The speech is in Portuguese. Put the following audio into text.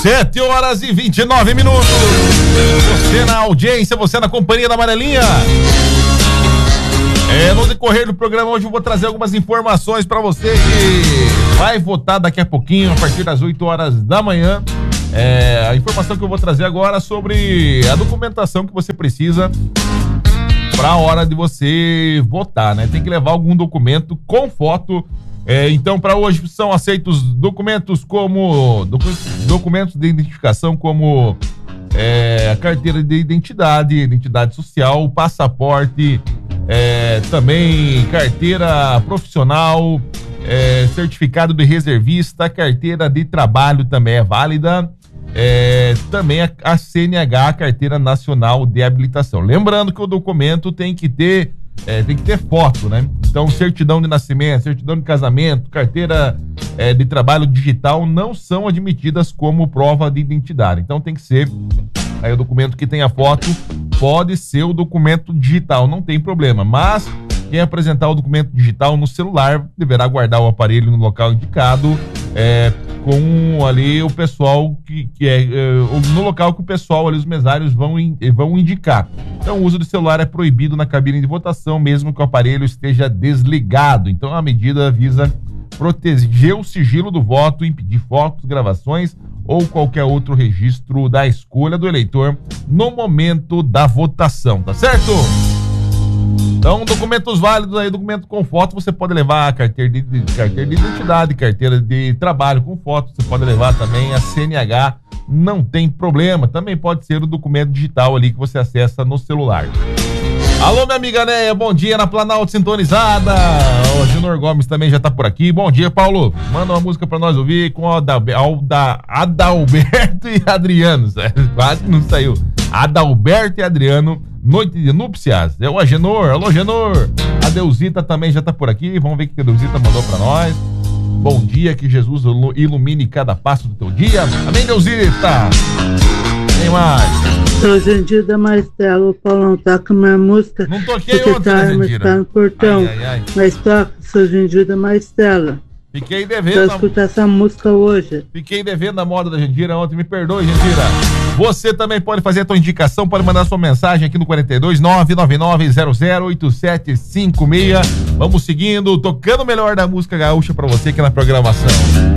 7h29. Você na audiência, você na companhia da Amarelinha. No decorrer do programa hoje eu vou trazer algumas informações para você que vai votar daqui a pouquinho, a partir das 8h da manhã. A informação que eu vou trazer agora sobre a documentação que você precisa para a hora de você votar, né? Tem que levar algum documento com foto. Então, para hoje são aceitos documentos como documentos de identificação, como a carteira de identidade social, passaporte, também carteira profissional, certificado de reservista, carteira de trabalho também é válida, também a CNH, a Carteira Nacional de Habilitação. Lembrando que o documento tem que ter foto, né? Então, certidão de nascimento, certidão de casamento, carteira de trabalho digital não são admitidas como prova de identidade. Então, tem que ser o documento que tenha foto, pode ser o documento digital, não tem problema. Mas quem apresentar o documento digital no celular deverá guardar o aparelho no local indicado, com ali o pessoal no local que o pessoal ali, os mesários vão indicar. Então o uso do celular é proibido na cabine de votação, mesmo que o aparelho esteja desligado. Então a medida visa proteger o sigilo do voto, impedir fotos, gravações ou qualquer outro registro da escolha do eleitor no momento da votação, tá certo? Então, documentos válidos aí, documento com foto, você pode levar a carteira de identidade, carteira de trabalho com foto, você pode levar também a CNH, não tem problema. Também pode ser o documento digital ali que você acessa no celular. Alô, minha amiga Néia, bom dia na Planalto sintonizada. O Júnior Gomes também já tá por aqui. Bom dia, Paulo. Manda uma música pra nós ouvir com Adalberto e Adriano. Quase que não saiu. Adalberto e Adriano, Noite de Núpcias. É o Agenor. Alô, Agenor. A Deusita também já tá por aqui. Vamos ver o que a Deusita mandou pra nós. Bom dia, que Jesus ilumine cada passo do teu dia. Amém, Deusita. Tem mais. Sou Jandira Marcelo, o Paulão toca minha música. Não toquei ontem, né, Jandira? Tá no portão. Ai. Mas toca, sou Jandira Marcelo. Fiquei devendo. Vou escutar essa música hoje. Fiquei devendo a moda da Jandira ontem, me perdoe, Jandira. Você também pode fazer a tua indicação, pode mandar sua mensagem aqui no 42 999008756. Vamos seguindo, tocando o melhor da música gaúcha pra você aqui na programação.